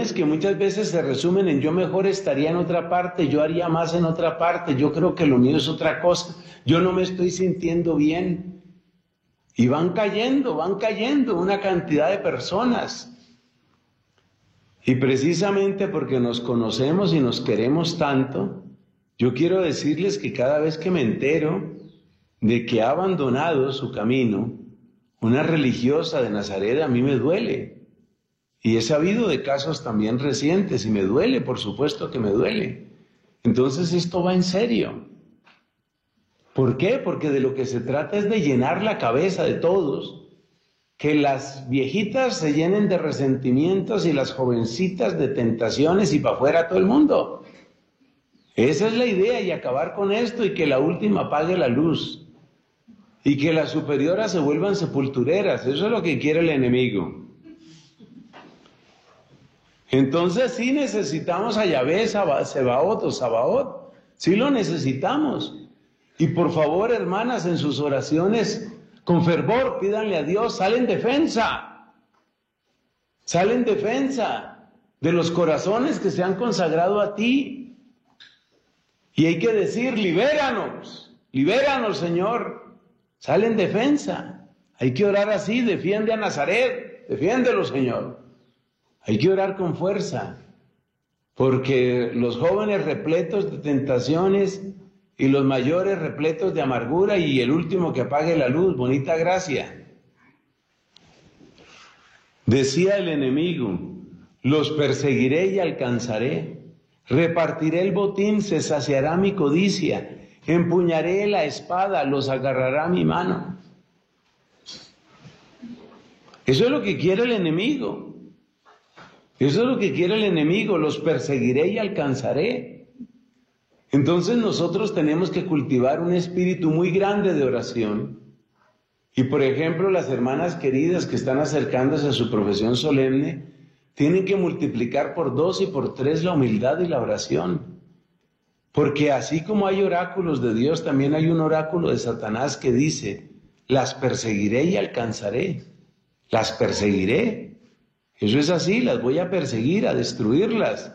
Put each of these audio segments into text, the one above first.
oraciones que muchas veces se resumen en yo mejor estaría en otra parte, yo haría más en otra parte, yo creo que lo mío es otra cosa, yo no me estoy sintiendo bien. Y van cayendo una cantidad de personas. Y precisamente porque nos conocemos y nos queremos tanto, yo quiero decirles que cada vez que me entero de que ha abandonado su camino una religiosa de Nazaret, a mí me duele. Y he sabido de casos también recientes y me duele, por supuesto que me duele. Entonces esto va en serio. ¿Por qué? Porque de lo que se trata es de llenar la cabeza de todos, que las viejitas se llenen de resentimientos y las jovencitas de tentaciones y para afuera todo el mundo. Esa es la idea, y acabar con esto y que la última apague la luz y que las superioras se vuelvan sepultureras. Eso es lo que quiere el enemigo. Entonces sí necesitamos a Yahvé, Sebaot o Sabaot, sí lo necesitamos. Y por favor, hermanas, en sus oraciones, con fervor, pídanle a Dios, sal en defensa de los corazones que se han consagrado a ti. Y hay que decir, libéranos, Señor, sal en defensa. Hay que orar así, defiende a Nazaret, defiéndelo, Señor. Hay que orar con fuerza, porque los jóvenes repletos de tentaciones y los mayores repletos de amargura, y el último que apague la luz, bonita gracia. Decía el enemigo, los perseguiré y alcanzaré, repartiré el botín, se saciará mi codicia, empuñaré la espada, los agarrará mi mano. Eso es lo que quiere el enemigo. Eso es lo que quiere el enemigo, los perseguiré y alcanzaré. Entonces nosotros tenemos que cultivar un espíritu muy grande de oración. Y por ejemplo, las hermanas queridas que están acercándose a su profesión solemne, tienen que multiplicar por 2 y por 3 la humildad y la oración. Porque así como hay oráculos de Dios, también hay un oráculo de Satanás que dice, las perseguiré y alcanzaré. Las perseguiré. Eso es así, las voy a perseguir, a destruirlas.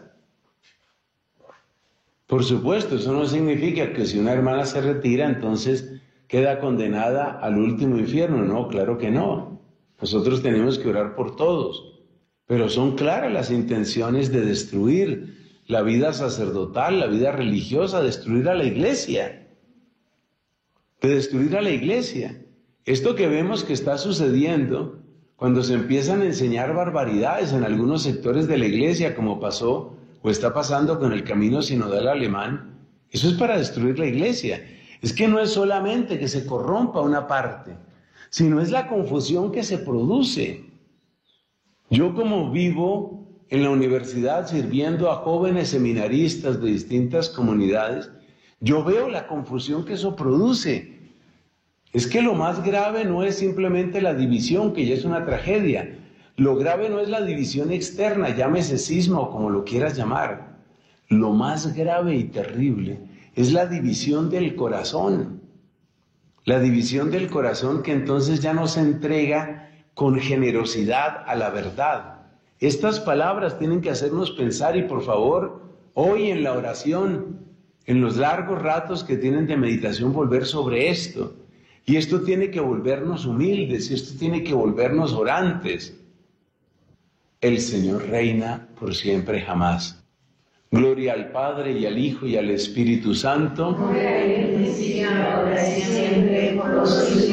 Por supuesto, eso no significa que si una hermana se retira, entonces queda condenada al último infierno. No, claro que no. Nosotros tenemos que orar por todos. Pero son claras las intenciones de destruir la vida sacerdotal, la vida religiosa, destruir a la iglesia. De destruir a la iglesia. Esto que vemos que está sucediendo cuando se empiezan a enseñar barbaridades en algunos sectores de la iglesia, como pasó o está pasando con el camino sinodal alemán, eso es para destruir la iglesia. Es que no es solamente que se corrompa una parte, sino es la confusión que se produce. Yo, como vivo en la universidad sirviendo a jóvenes seminaristas de distintas comunidades, yo veo la confusión que eso produce. Es que lo más grave no es simplemente la división, que ya es una tragedia. Lo grave no es la división externa, llámese cisma o como lo quieras llamar. Lo más grave y terrible es la división del corazón. La división del corazón que entonces ya no se entrega con generosidad a la verdad. Estas palabras tienen que hacernos pensar, y por favor, hoy en la oración, en los largos ratos que tienen de meditación, volver sobre esto. Y esto tiene que volvernos humildes, y esto tiene que volvernos orantes. El Señor reina por siempre jamás. Gloria al Padre, y al Hijo, y al Espíritu Santo. Gloria al principio, ahora y siempre, por los siglos